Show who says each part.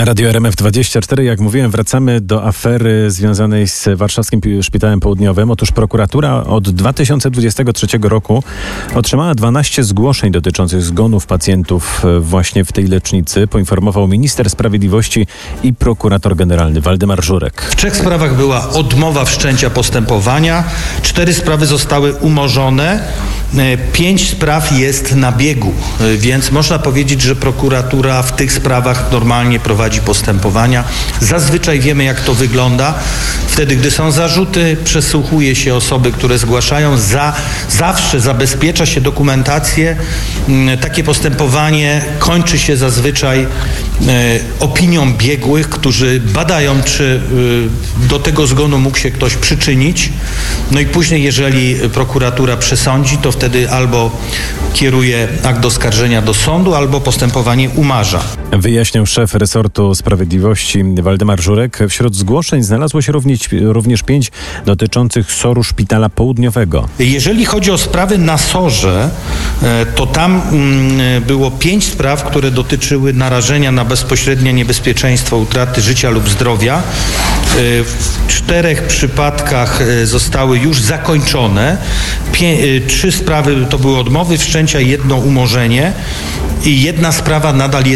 Speaker 1: Radio RMF24, jak mówiłem, wracamy do afery związanej z Warszawskim Szpitalem Południowym. Otóż prokuratura od 2023 roku otrzymała 12 zgłoszeń dotyczących zgonów pacjentów właśnie w tej lecznicy, poinformował minister sprawiedliwości i prokurator generalny Waldemar Żurek.
Speaker 2: W 3 sprawach była odmowa wszczęcia postępowania, 4 sprawy zostały umorzone, 5 spraw jest na biegu, więc można powiedzieć, że prokuratura w tych sprawach normalnie prowadzi postępowania. Zazwyczaj wiemy, jak to wygląda. Wtedy, gdy są zarzuty, przesłuchuje się osoby, które zgłaszają. Zawsze zabezpiecza się dokumentację. Takie postępowanie kończy się zazwyczaj opinią biegłych, którzy badają, czy do tego zgonu mógł się ktoś przyczynić. No i później, jeżeli prokuratura przesądzi, to wtedy albo kieruje akt oskarżenia do sądu, albo postępowanie umarza.
Speaker 1: Wyjaśniał szef resortu sprawiedliwości Waldemar Żurek. Wśród zgłoszeń znalazło się również 5 dotyczących SOR-u Szpitala Południowego.
Speaker 2: Jeżeli chodzi o sprawy na SOR-ze, to tam było 5 spraw, które dotyczyły narażenia na bezpośrednie niebezpieczeństwo utraty życia lub zdrowia. W 4 przypadkach zostały już zakończone. 3 sprawy to były odmowy wszczęcia, 1 umorzenie i 1 sprawa nadal jest